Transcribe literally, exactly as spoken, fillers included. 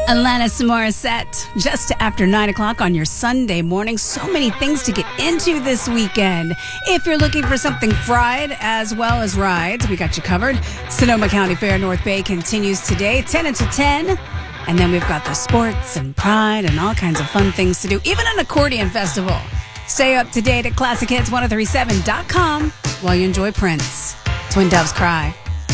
Alanis Morissette, just after nine o'clock on your Sunday morning. So many things to get into this weekend. If you're looking for something fried as well as rides, we got you covered. Sonoma County Fair North Bay continues today, ten until ten. And then we've got the sports and pride and all kinds of fun things to do, even an accordion festival. Stay up to date at classic hits ten thirty-seven dot com while you enjoy Prince. Twin Doves Cry.